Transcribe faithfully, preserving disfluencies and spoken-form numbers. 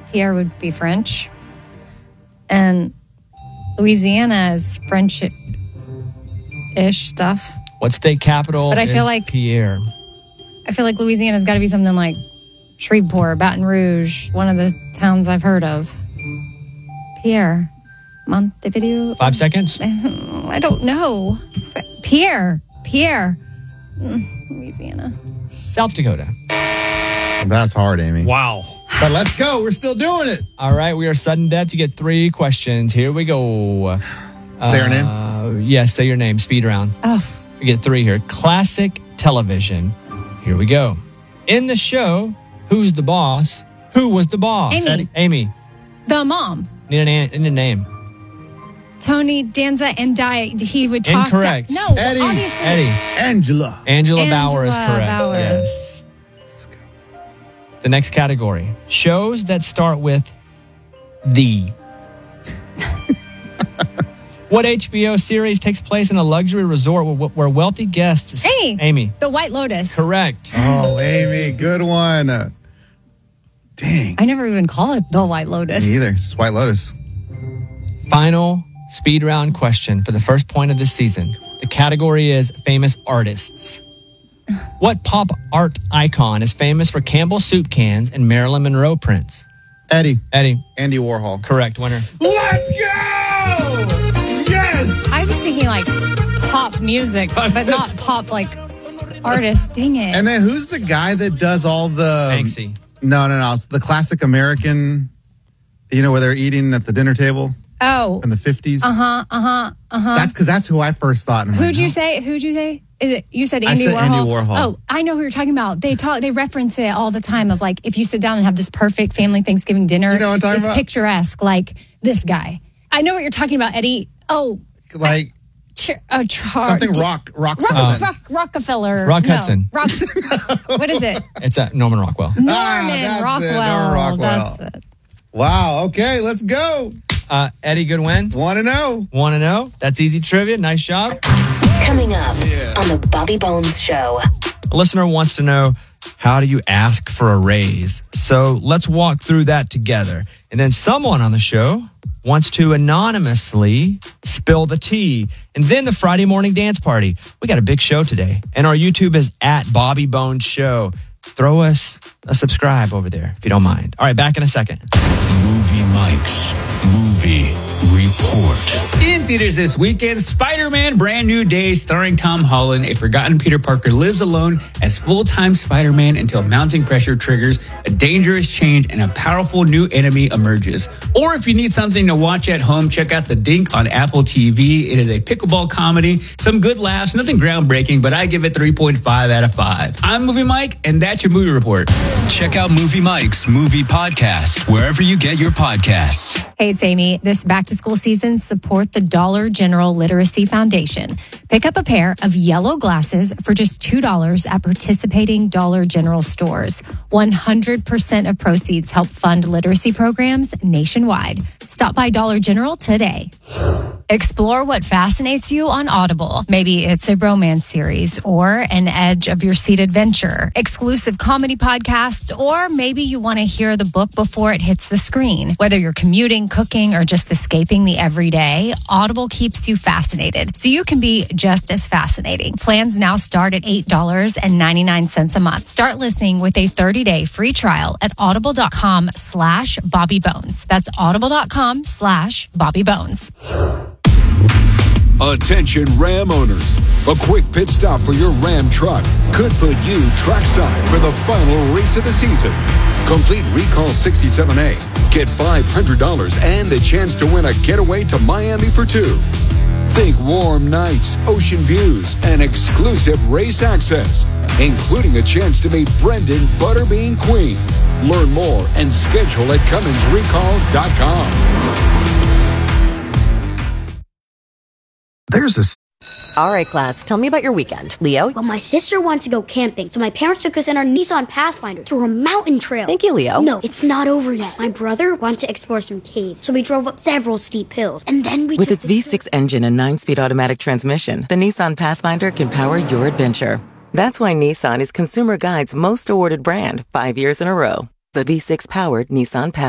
Pierre would be French. And Louisiana is French-ish stuff. What state capital But I is feel like Pierre? I feel like Louisiana's got to be something like Shreveport, Baton Rouge, one of the towns I've heard of. Pierre. Montevideo. Five seconds? I don't know. Pierre. Pierre. Mm, Louisiana. South Dakota. That's hard, Amy. Wow. But let's go. We're still doing it. All right, we are sudden death. You get three questions. Here we go. Say your name? Uh, yes, say your name. Speed round. Oh. We get three here. Classic television. Here we go. In the show, Who's the Boss? Who was the boss? Amy. Eddie- Amy. The mom. Need, an, need a name. Tony Danza and Di. He would talk. Incorrect. To, no, Eddie. obviously. Eddie. Angela. Angela, Angela Bauer is correct. Bauer. Yes. The next category. Shows that start with the. What H B O series takes place in a luxury resort where, where wealthy guests... Amy. Amy. The White Lotus. Correct. Oh, Amy. Good one. Uh, dang. I never even call it The White Lotus. Me either. It's just White Lotus. Final speed round question for the first point of this season. The category is famous artists. What pop art icon is famous for Campbell soup cans and Marilyn Monroe prints? Eddie. Eddie. Andy Warhol. Correct, winner. Let's go! Yes! I was thinking like pop music, but not pop like artists. Dang it. And then who's the guy that does all the... Banksy. No, no, no. It's the classic American, you know, where they're eating at the dinner table oh. in the fifties. Uh-huh, uh-huh, uh-huh. That's because that's who I first thought. And I'm Who'd like, you no. say? Who'd you say? Is it, you said Andy I said Warhol? Andy Warhol. Oh, I know who you're talking about. They talk. They reference it all the time of like, if you sit down and have this perfect family Thanksgiving dinner, You know what I'm talking it's about? picturesque, like this guy. I know what you're talking about, Eddie. Oh. Like Ch- oh, char- something rock, rock Rock, something. rock, Rockefeller. Rock No, Hudson. Rock, what is it? It's uh, Norman Rockwell. Norman Ah, that's it, Rockwell. Norman Rockwell. That's it. Wow. Okay, let's go. Uh, Eddie, good win. Want to know? Want to know? That's easy trivia. Nice job. Coming up on the Bobby Bones Show. A listener wants to know, how do you ask for a raise? So let's walk through that together. And then someone on the show wants to anonymously spill the tea. And then the Friday morning dance party. We got a big show today. And our YouTube is at Bobby Bones Show. Throw us a subscribe over there if you don't mind. All right, back in a second. Movie Mike's Movie Report. In theaters this weekend, Spider-Man Brand New Day starring Tom Holland. A forgotten Peter Parker lives alone as full-time Spider-Man until mounting pressure triggers a dangerous change and a powerful new enemy emerges. Or if you need something to watch at home, check out The Dink on Apple T V. It is a pickleball comedy, some good laughs, nothing groundbreaking, but I give it three point five out of five. I'm Movie Mike, and that's your movie report. Check out Movie Mike's Movie Podcast wherever you get your podcasts. Hey, it's Amy. This back-to-school season, support the Dollar General Literacy Foundation. Pick up a pair of yellow glasses for just two dollars at participating Dollar General stores. one hundred percent of proceeds help fund literacy programs nationwide. Stop by Dollar General today. Explore what fascinates you on Audible. Maybe it's a romance series or an edge of your seat adventure, exclusive comedy podcasts, or maybe you want to hear the book before it hits the screen. Whether you're commuting, cooking, or just escaping the everyday, Audible keeps you fascinated, so you can be just as fascinating. Plans now start at eight dollars and ninety-nine cents a month. Start listening with a thirty-day free trial at audible.com slash Bobby Bones. That's audible.com slash Bobby Bones. Attention Ram owners. A quick pit stop for your Ram truck could put you trackside for the final race of the season. Complete Recall sixty-seven A. Get five hundred dollars and the chance to win a getaway to Miami for two. Think warm nights, ocean views, and exclusive race access, including a chance to meet Brendan Butterbean Queen. Learn more and schedule at Cummins Recall dot com. There's a... All right, class, tell me about your weekend. Leo? Well, my sister wants to go camping, so my parents took us in our Nissan Pathfinder to a mountain trail. Thank you, Leo. No, it's not over yet. My brother wanted to explore some caves, so we drove up several steep hills, and then we With took its V six engine and nine-speed automatic transmission, the Nissan Pathfinder can power your adventure. That's why Nissan is Consumer Guide's most awarded brand five years in a row. The V six-powered Nissan Pathfinder.